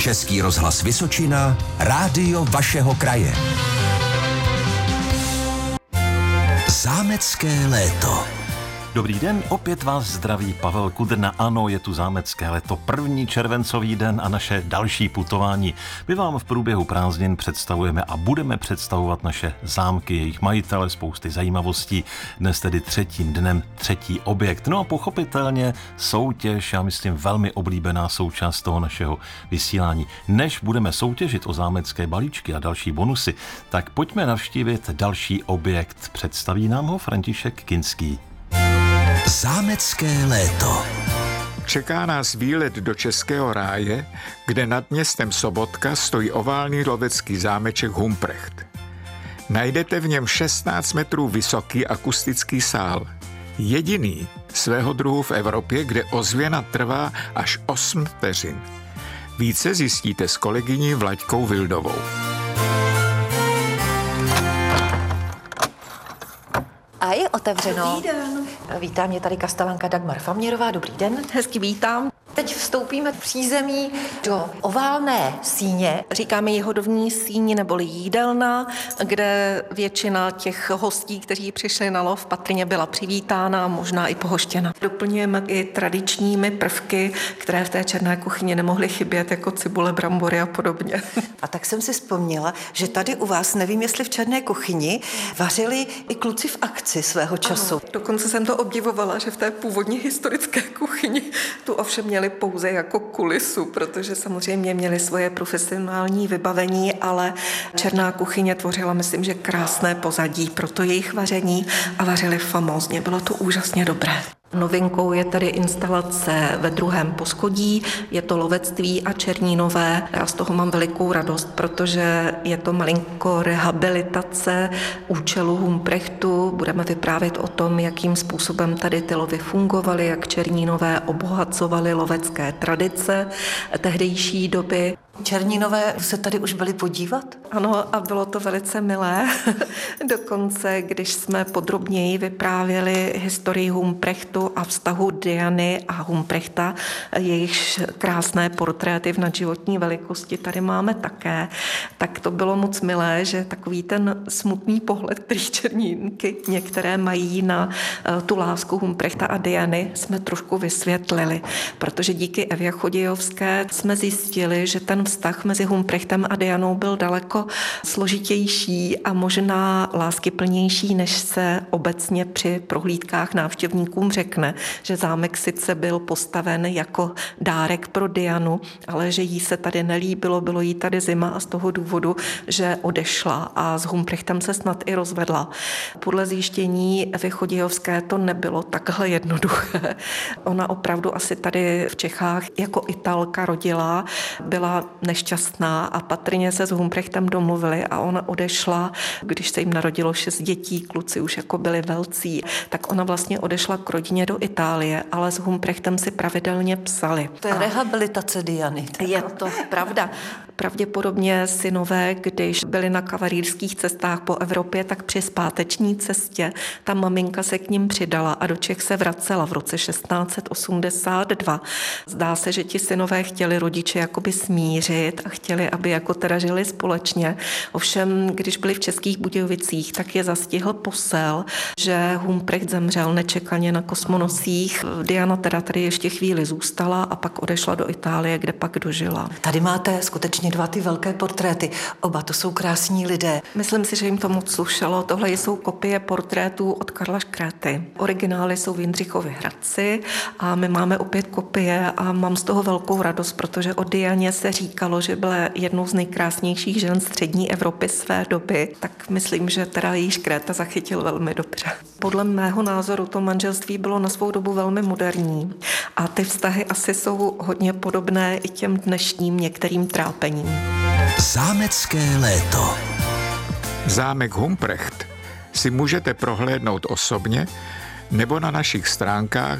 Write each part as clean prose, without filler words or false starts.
Český rozhlas Vysočina, rádio vašeho kraje. Zámecké léto. Dobrý den, opět vás zdraví Pavel Kudrna. Ano, je tu zámecké léto, první červencový den a naše další putování. My vám v průběhu prázdnin představujeme a budeme představovat naše zámky, jejich majitele, spousty zajímavostí. Dnes tedy třetím dnem třetí objekt. No a pochopitelně soutěž, já myslím velmi oblíbená součást toho našeho vysílání. Než budeme soutěžit o zámecké balíčky a další bonusy, tak pojďme navštívit další objekt. Představí nám ho František Kinský. Zámecké léto. Čeká nás výlet do Českého ráje, kde nad městem Sobotka stojí oválný lovecký zámeček Humprecht. Najdete v něm 16 metrů vysoký akustický sál. Jediný svého druhu v Evropě, kde ozvěna trvá až 8 vteřin. Více zjistíte s kolegyní Vlaďkou Vildovou. A je otevřeno. Dobrý den. Vítá mě tady kastelanka Dagmar Faměrová. Dobrý den. Hezky vítám. Teď vstoupíme v přízemí do oválné síně. Říkáme jihodovní síň neboli jídelna, kde většina těch hostí, kteří přišli na lov, patrně byla přivítána a možná i pohoštěna. Doplňujeme i tradičními prvky, které v té černé kuchyni nemohly chybět, jako cibule, brambory a podobně. A tak jsem si vzpomněla, že tady u vás, nevím jestli v černé kuchyni, vařili i kluci v akci svého času. Ano, dokonce jsem to obdivovala, že v té původní historické kuchyni tu ovšem měli pouze jako kulisu, protože samozřejmě měli svoje profesionální vybavení, ale černá kuchyně tvořila, myslím, že krásné pozadí pro to jejich vaření a vařili famózně. Bylo to úžasně dobré. Novinkou je tady instalace ve druhém poschodí, je to lovectví a černínové. Já z toho mám velikou radost, protože je to malinko rehabilitace účelu Humprechtu. Budeme vyprávět o tom, jakým způsobem tady ty lovy fungovaly, jak černínové obohacovali lovecké tradice tehdejší doby. Černínové se tady už byli podívat? Ano, a bylo to velice milé. Dokonce, když jsme podrobněji vyprávěli historii Humprechtu a vztahu Diany a Humprechta, jejich krásné portréty v nadživotní velikosti tady máme také, tak to bylo moc milé, že takový ten smutný pohled, který černínky některé mají na tu lásku Humprechta a Diany, jsme trošku vysvětlili, protože díky Evě Chodějovské jsme zjistili, že ten vztah mezi Humprechtem a Dianou byl daleko složitější a možná láskyplnější, než se obecně při prohlídkách návštěvníkům řekne, že zámek sice byl postaven jako dárek pro Dianu, ale že jí se tady nelíbilo, bylo jí tady zima a z toho důvodu, že odešla a s Humprechtem se snad i rozvedla. Podle zjištění Evy Chodějovské to nebylo takhle jednoduché. Ona opravdu asi tady v Čechách jako Italka rodila, byla nešťastná a patrně se s Humprechtem domluvili a ona odešla, když se jim narodilo 6 dětí, kluci už jako byli velcí, tak ona vlastně odešla k rodině do Itálie, ale s Humprechtem si pravidelně psali. To je rehabilitace Diany. Je to pravda. Pravděpodobně synové, když byli na kavalírských cestách po Evropě, tak při zpáteční cestě ta maminka se k ním přidala a do Čech se vracela v roce 1682. Zdá se, že ti synové chtěli rodiče jakoby smířit a chtěli, aby jako teda žili společně. Ovšem, když byli v Českých Budějovicích, tak je zastihl posel, že Humprecht zemřel nečekaně na kosmonosích. Diana teda tady ještě chvíli zůstala a pak odešla do Itálie, kde pak dožila. Tady máte skutečně 2 ty velké portréty. Oba to jsou krásní lidé. Myslím si, že jim to moc slušelo. Tohle jsou kopie portrétů od Karla Škréty. Originály jsou v Jindřichově Hradci a my máme opět kopie a mám z toho velkou radost, protože o Dianě se říkalo, že byla jednou z nejkrásnějších žen střední Evropy své doby, tak myslím, že teda její Škréta zachytil velmi dobře. Podle mého názoru to manželství bylo na svou dobu velmi moderní a ty vztahy asi jsou hodně podobné i těm dnešním některým trápením. Zámecké léto. Zámek Humprecht si můžete prohlédnout osobně nebo na našich stránkách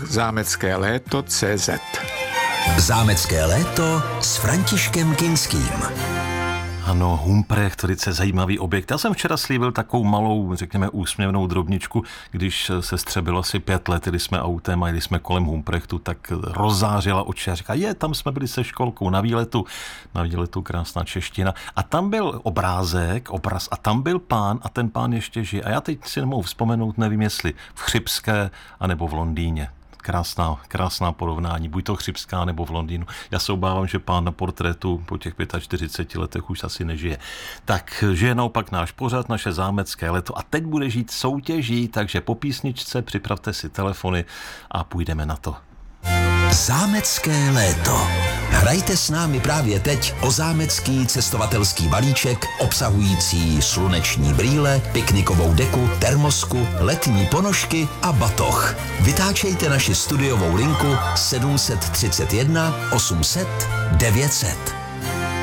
zámeckéléto.cz. Zámecké léto s Františkem Kinským. Ano, Humprecht, velice zajímavý objekt. Já jsem včera slíbil takovou malou, řekněme, úsměvnou drobničku, když se střebilo asi 5 let, jeli jsme autem a jeli jsme kolem Humprechtu, tak rozzářila oči a říká, tam jsme byli se školkou na výletu krásná čeština. A tam byl obraz a tam byl pán a ten pán ještě žije. A já teď si nemohu vzpomenout, nevím jestli v Chřibské anebo v Londýně. Krásná porovnání, buď to Chřibská nebo v Londýnu. Já se obávám, že pán na portrétu po těch 45 letech už asi nežije. Tak žije naopak náš pořad, naše zámecké léto a teď bude žít soutěží, takže po písničce připravte si telefony a půjdeme na to. Zámecké léto. Hrajte s námi právě teď o zámecký cestovatelský balíček obsahující sluneční brýle, piknikovou deku, termosku, letní ponožky a batoh. Vytáčejte naši studiovou linku 731 800 900.